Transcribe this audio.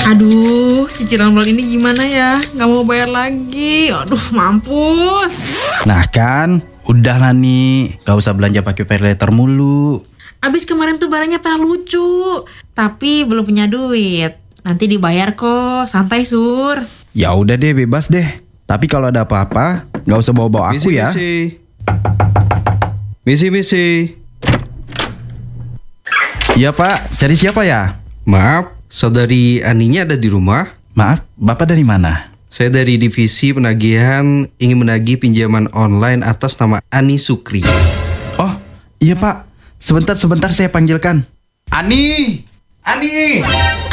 Aduh, cicilan bulan ini gimana ya? Nggak mau bayar lagi. Aduh, mampus. Nah kan, udahlah nih, gak usah belanja pakai paylater mulu. Abis kemarin tuh barangnya pada lucu, tapi belum punya duit. Nanti dibayar kok, santai Sur. Ya udah deh, bebas deh. Tapi kalau ada apa-apa, gak usah bawa-bawa aku ya. Misi. Iya Pak, cari siapa ya? Maaf, saudari Aninya ada di rumah? Maaf, Bapak dari mana? Saya dari divisi penagihan, ingin menagih pinjaman online atas nama Ani Sukri. Oh, iya Pak. Sebentar saya panggilkan. Ani!